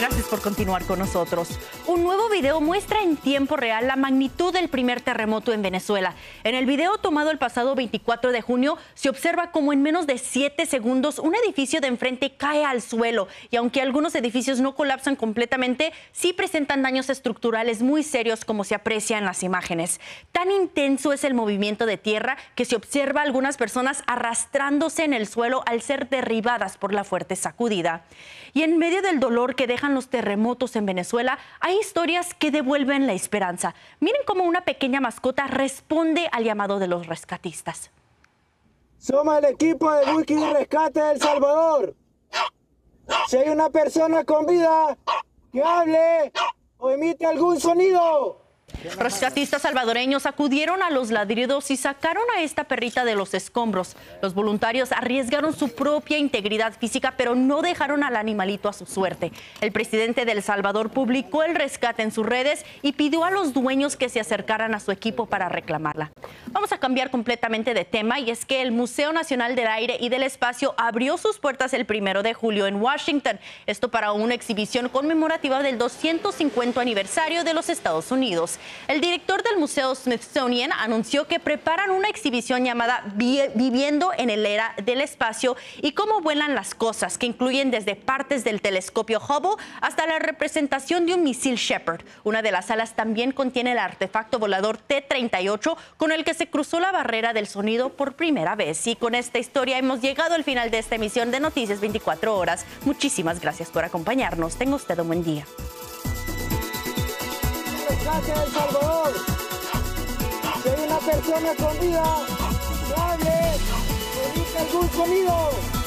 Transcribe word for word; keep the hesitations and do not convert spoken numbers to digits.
Gracias por continuar con nosotros. Un nuevo video muestra en tiempo real la magnitud del primer terremoto en Venezuela. En el video tomado el pasado veinticuatro de junio, se observa como en menos de siete segundos un edificio de enfrente cae al suelo. Y aunque algunos edificios no colapsan completamente, sí presentan daños estructurales muy serios, como se aprecia en las imágenes. Tan intenso es el movimiento de tierra que se observa a algunas personas arrastrándose en el suelo al ser derribadas por la fuerte sacudida. Y en medio del dolor que dejan los terremotos en Venezuela, hay historias que devuelven la esperanza. Miren cómo una pequeña mascota responde al llamado de los rescatistas. Somos el equipo de búsqueda y rescate de El Salvador. Si hay una persona con vida, que hable o emite algún sonido. Rescatistas salvadoreños acudieron a los ladridos y sacaron a esta perrita de los escombros. Los voluntarios arriesgaron su propia integridad física, pero no dejaron al animalito a su suerte. El presidente de El Salvador publicó el rescate en sus redes y pidió a los dueños que se acercaran a su equipo para reclamarla. Vamos a cambiar completamente de tema, y es que el Museo Nacional del Aire y del Espacio abrió sus puertas el primero de julio en Washington. Esto para una exhibición conmemorativa del doscientos cincuenta aniversario de los Estados Unidos. El director del Museo Smithsonian anunció que preparan una exhibición llamada Viviendo en el Era del Espacio y cómo vuelan las cosas, que incluyen desde partes del telescopio Hubble hasta la representación de un misil Shepard. Una de las salas también contiene el artefacto volador T treinta y ocho, con el que se cruzó la barrera del sonido por primera vez. Y con esta historia hemos llegado al final de esta emisión de Noticias veinticuatro horas. Muchísimas gracias por acompañarnos. Tenga usted un buen día. Rescate de El Salvador. Si hay una persona con vida, que hable, emite algún sonido.